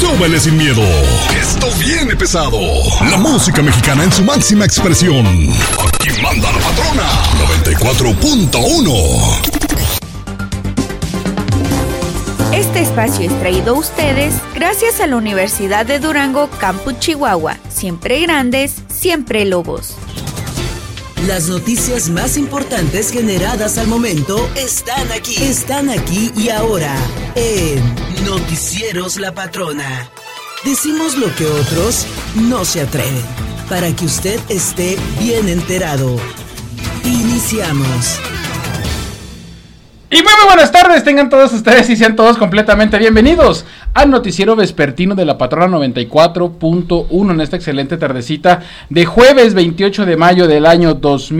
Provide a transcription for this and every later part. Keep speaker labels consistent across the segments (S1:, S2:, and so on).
S1: Súbele sin miedo. Esto viene pesado. La música mexicana en su máxima expresión. Aquí manda la patrona. 94.1.
S2: Este espacio es traído a ustedes gracias a la Universidad de Durango, Campus Chihuahua. Siempre grandes, siempre lobos.
S3: Las noticias más importantes generadas al momento están aquí y ahora en Noticieros La Patrona. Decimos lo que otros no se atreven, para que usted esté bien enterado. Iniciamos.
S4: Y muy buenas tardes, tengan todos ustedes y sean todos completamente bienvenidos al noticiero vespertino de la Patrona 94.1 en esta excelente tardecita de jueves 28 de mayo del año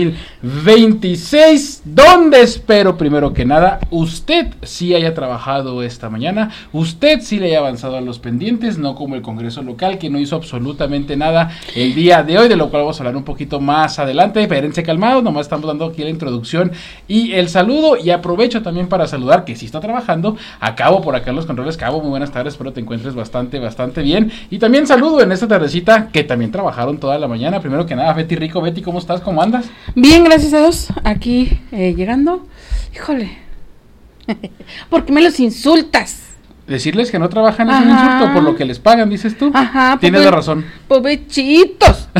S4: 2026, donde espero primero que nada usted sí haya trabajado esta mañana, usted sí le haya avanzado a los pendientes, no como el Congreso local que no hizo absolutamente nada el día de hoy, de lo cual vamos a hablar un poquito más adelante. Espérense calmados, nomás estamos dando aquí la introducción y el saludo, y aprovecho también para saludar que sí está trabajando a Cabo por acá en los controles. Cabo, muy buenas tardes, espero te encuentres bastante bien, y también saludo en esta tardecita que también trabajaron toda la mañana. Primero que nada, Betty Rico. Betty, ¿cómo estás? ¿Cómo andas?
S5: Bien, gracias a Dios, aquí llegando. Híjole, ¿por qué me los insultas?
S4: Decirles que no trabajan es un insulto por lo que les pagan, dices tú.
S5: Ajá,
S4: tienes la razón.
S5: Pobrecitos.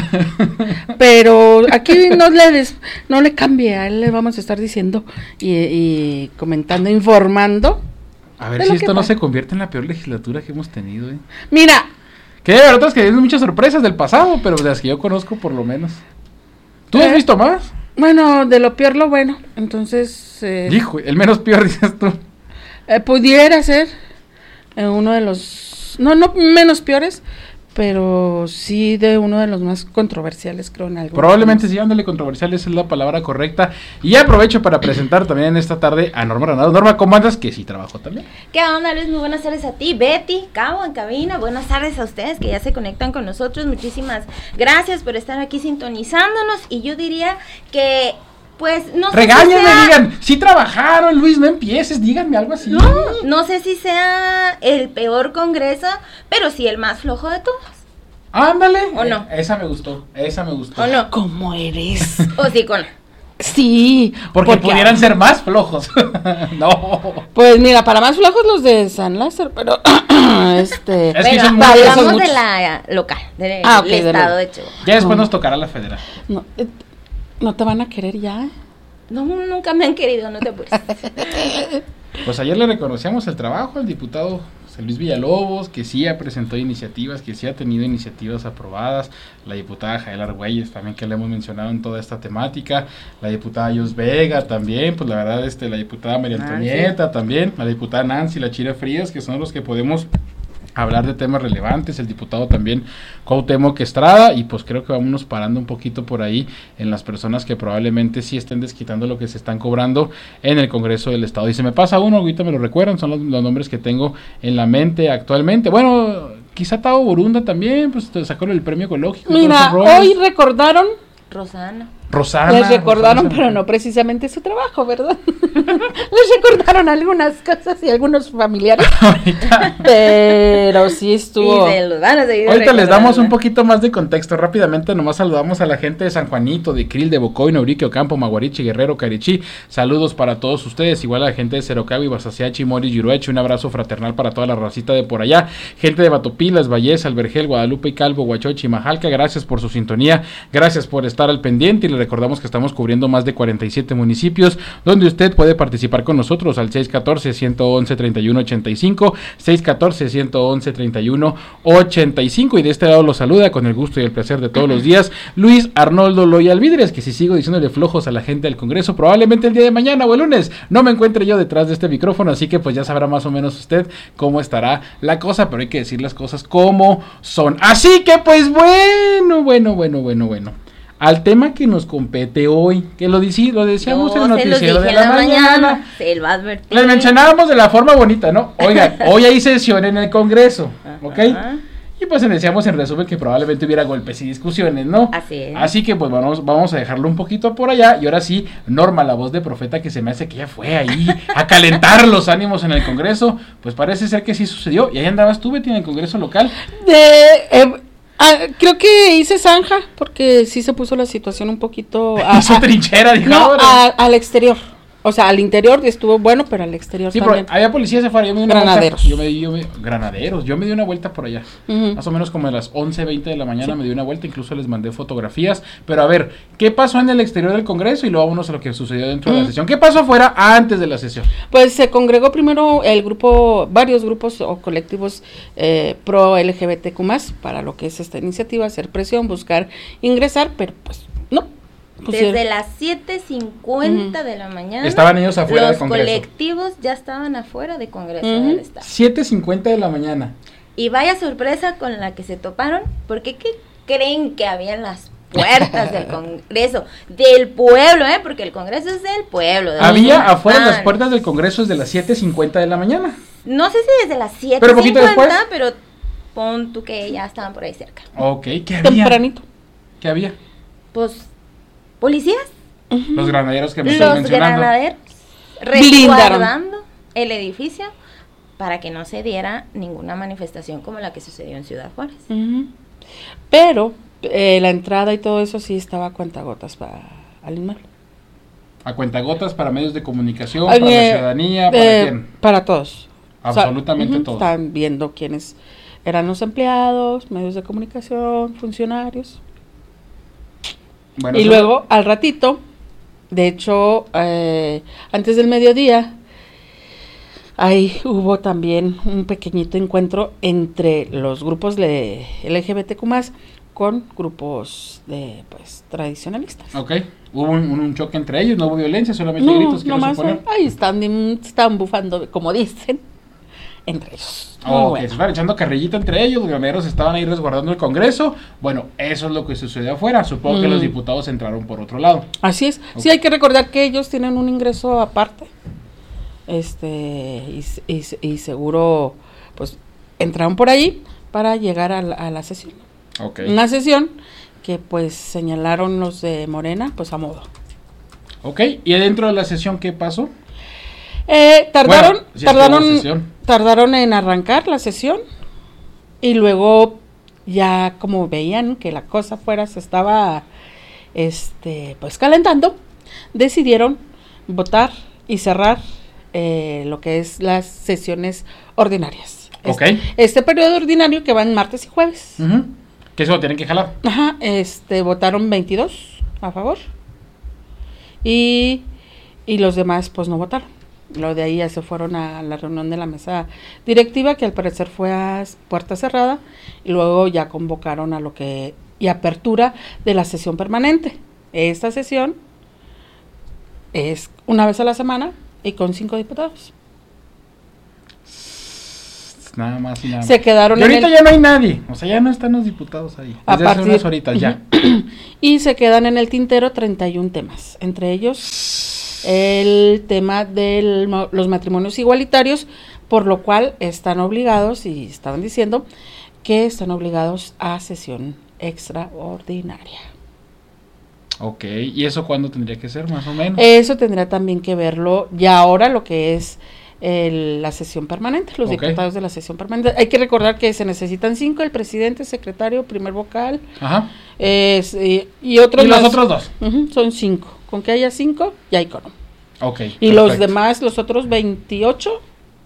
S5: Pero aquí no le cambie, a él le vamos a estar diciendo y comentando, informando.
S4: A ver si esto no se convierte en la peor legislatura que hemos tenido,
S5: Mira.
S4: Que hay otras que tienen muchas sorpresas del pasado, pero de las que yo conozco por lo menos. ¿Tú has visto más?
S5: Bueno, de lo peor lo bueno, entonces...
S4: Hijo, el menos peor, dices tú.
S5: Pudiera ser uno de los... No menos peores, pero sí de uno de los más controversiales, creo, en algo.
S4: Probablemente sí, ándale, controversial, esa es la palabra correcta. Y aprovecho para presentar también en esta tarde a Norma Granados. Norma, ¿cómo andas? Que sí trabajó también.
S6: ¿Qué onda, Luis? Muy buenas tardes a ti, Betty, Cabo en cabina. Buenas tardes a ustedes que ya se conectan con nosotros. Muchísimas gracias por estar aquí sintonizándonos. Y yo diría que... pues no sé.
S4: Regáñenme, digan, sí trabajaron, Luis, no empieces, díganme algo así.
S6: No sé si sea el peor congreso, pero sí el más flojo de todos.
S4: Ándale.
S6: ¿O no?
S4: Esa me gustó.
S6: ¿O no?
S5: ¿Cómo eres?
S6: ¿O sí con?
S5: Sí.
S4: Porque pudieran ser más flojos. No.
S5: Pues mira, para más flojos los de San Lázaro, pero
S6: Es que bueno, hablamos de la local, del estado de Chihuahua.
S4: Ya después nos tocará la federal.
S5: No te van a querer ya.
S6: No, nunca me han querido, no te apures.
S4: Pues ayer le reconocíamos el trabajo al diputado José Luis Villalobos, que sí ha presentado iniciativas, que sí ha tenido iniciativas aprobadas. La diputada Jael Argüelles también, que le hemos mencionado en toda esta temática. La diputada Yos Vega también, pues la verdad, la diputada María Antonieta también. La diputada Nancy, la Chira Frías, que son los que podemos hablar de temas relevantes. El diputado también Cuauhtémoc Estrada, y pues creo que vámonos parando un poquito por ahí en las personas que probablemente sí estén desquitando lo que se están cobrando en el Congreso del Estado. Y se me pasa uno, ahorita me lo recuerdan, son los nombres que tengo en la mente actualmente. Bueno, quizá Tao Borunda también, pues sacó el premio ecológico.
S5: Mira, hoy recordaron
S6: Rosana.
S5: Les recordaron, pero no precisamente su trabajo, ¿verdad? Les recordaron algunas cosas y algunos familiares. Pero sí estuvo.
S6: Y se los van a seguir
S4: ahorita les damos un poquito más de contexto. Rápidamente nomás saludamos a la gente de San Juanito, de Krill, de Bocoy, Naurique, Ocampo, Maguarichi, Guerrero, Carichí. Saludos para todos ustedes. Igual a la gente de Cerocavi, Basaseachi, Mori, Yurueche. Un abrazo fraternal para toda la racita de por allá. Gente de Batopilas, Vallés, Albergel, Guadalupe y Calvo, Huachochi, Majalca. Gracias por su sintonía. Gracias por estar al pendiente. Y le recordamos que estamos cubriendo más de 47 municipios, donde usted puede participar con nosotros al 614-111-3185, 614-111-3185, y de este lado lo saluda con el gusto y el placer de todos los días Luis Arnoldo Loya Alvidres, que si sigo diciéndole flojos a la gente del Congreso, probablemente el día de mañana o el lunes no me encuentre yo detrás de este micrófono, así que pues ya sabrá más o menos usted cómo estará la cosa, pero hay que decir las cosas como son. Así que pues bueno. Al tema que nos compete hoy, que lo decíamos en el noticiero de la mañana.
S6: Se lo advertí.
S4: Les mencionábamos de la forma bonita, ¿no? Oigan, hoy hay sesión en el Congreso, ¿ok? Y pues decíamos en resumen que probablemente hubiera golpes y discusiones, ¿no?
S6: Así es.
S4: Así que pues vamos a dejarlo un poquito por allá. Y ahora sí, Norma, la voz de profeta, que se me hace que ya fue ahí a calentar los ánimos en el Congreso. Pues parece ser que sí sucedió. Y ahí andabas tú, Betty, en el Congreso local.
S5: Creo que hice zanja, porque sí se puso la situación un poquito...
S4: Hizo trinchera, dijo.
S5: No, al exterior. O sea, al interior estuvo bueno, pero al exterior
S4: sí,
S5: también.
S4: Pero había policías afuera. Yo me di una
S5: Granaderos.
S4: Granaderos. Yo me di una vuelta por allá. Más o menos como a las 11:20 de la mañana me di una vuelta. Incluso les mandé fotografías. Pero a ver, ¿qué pasó en el exterior del Congreso? Y luego vámonos a lo que sucedió dentro de la sesión. ¿Qué pasó afuera antes de la sesión?
S5: Pues se congregó primero varios grupos o colectivos pro LGBTQ+, para lo que es esta iniciativa, hacer presión, buscar ingresar, pero pues no.
S6: Desde las 7:50 de la mañana
S4: estaban ellos afuera del Congreso.
S6: Los colectivos ya estaban afuera del Congreso del Estado.
S4: 7:50 de la mañana.
S6: Y vaya sorpresa con la que se toparon, porque ¿qué creen que había en las puertas del Congreso? Del pueblo, porque el Congreso es del pueblo.
S4: Había afuera las puertas del Congreso desde las 7:50 de la mañana.
S6: No sé si desde las 7:50,
S4: pero poquito después,
S6: pero pon tú que ya estaban por ahí cerca.
S4: Ok, ¿qué había?
S5: Tempranito.
S4: ¿Qué había?
S6: Pues, policías.
S4: Los granaderos que me están mencionando.
S6: Los granaderos resguardando el edificio para que no se diera ninguna manifestación como la que sucedió en Ciudad Juárez.
S5: Pero la entrada y todo eso sí estaba a cuentagotas para animarlo.
S4: A cuentagotas para medios de comunicación, para la ciudadanía, ¿para quién?
S5: Para todos.
S4: Absolutamente todos.
S5: Estaban viendo quiénes eran los empleados, medios de comunicación, funcionarios. Bueno, y luego, al ratito, de hecho, antes del mediodía, ahí hubo también un pequeñito encuentro entre los grupos de LGBTQ+, con grupos de, pues, tradicionalistas.
S4: Ok, hubo un choque entre ellos, no hubo violencia, solamente gritos.
S5: No más, ahí están bufando, como dicen, entre ellos.
S4: Se estaban echando carrillita entre ellos, los granaderos estaban ahí resguardando el Congreso. Bueno, eso es lo que sucedió afuera. Supongo que los diputados entraron por otro lado.
S5: Así es. Okay. Sí, hay que recordar que ellos tienen un ingreso aparte. Y seguro, pues, entraron por ahí para llegar a la sesión.
S4: Okay.
S5: Una sesión que, pues, señalaron los de Morena, pues, a modo.
S4: Ok, ¿y adentro de la sesión qué pasó?
S5: Tardaron en arrancar la sesión y luego ya como veían que la cosa afuera se estaba pues calentando, decidieron votar y cerrar lo que es las sesiones ordinarias. Este periodo ordinario que va en martes y jueves.
S4: Que eso lo tienen que jalar.
S5: Votaron 22 a favor y los demás pues no votaron. Lo de ahí ya se fueron a la reunión de la mesa directiva, que al parecer fue a puerta cerrada, y luego ya convocaron a apertura de la sesión permanente. Esta sesión es una vez a la semana y con 5 diputados.
S4: Nada más y nada más.
S5: Se quedaron
S4: y ahorita ya no hay nadie, o sea, ya no están los diputados ahí. Desde hace unas horitas ya.
S5: Y se quedan en el tintero 31 temas, entre ellos el tema de los matrimonios igualitarios, por lo cual están obligados, y estaban diciendo que están obligados a sesión extraordinaria.
S4: Ok, ¿y eso cuándo tendría que ser, más o menos?
S5: Eso tendría también que verlo ya ahora lo que es la sesión permanente, los diputados de la sesión permanente. Hay que recordar que se necesitan 5, el presidente, secretario, primer vocal, y otros
S4: ¿Y
S5: más.
S4: los otros 2?
S5: Son 5. Con que haya 5, ya hay quórum.
S4: Ok.
S5: Y perfecto. Los demás, los otros 27,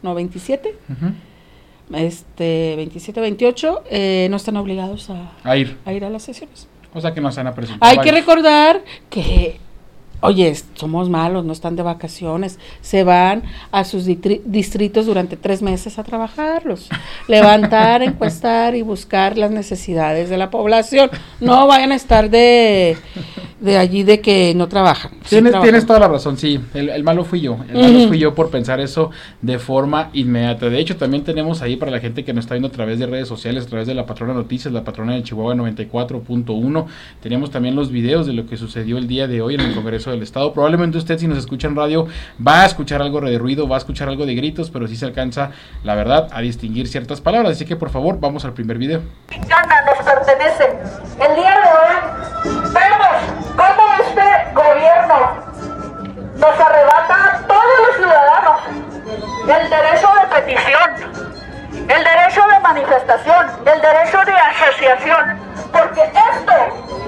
S5: 27, 28, no están obligados a ir a las sesiones.
S4: O sea que no se van a presentar.
S5: Hay que recordar que, oye, somos malos, no están de vacaciones, se van a sus distritos durante 3 meses a trabajarlos, levantar, encuestar y buscar las necesidades de la población. No vayan a estar de de allí de que no trabajan.
S4: Tienes toda la razón, sí, el malo fui yo, malo fui yo por pensar eso de forma inmediata. De hecho, también tenemos ahí para la gente que nos está viendo a través de redes sociales, a través de La Patrona Noticias, La Patrona de Chihuahua 94.1, tenemos también los videos de lo que sucedió el día de hoy en el Congreso del Estado. Probablemente usted, si nos escucha en radio, va a escuchar algo de ruido, va a escuchar algo de gritos, pero sí se alcanza, la verdad, a distinguir ciertas palabras, así que por favor, vamos al primer video.
S7: Nos pertenece. El día de hoy vemos cómo este gobierno nos arrebata a todos los ciudadanos el derecho de petición, el derecho de manifestación, el derecho de asociación, porque esto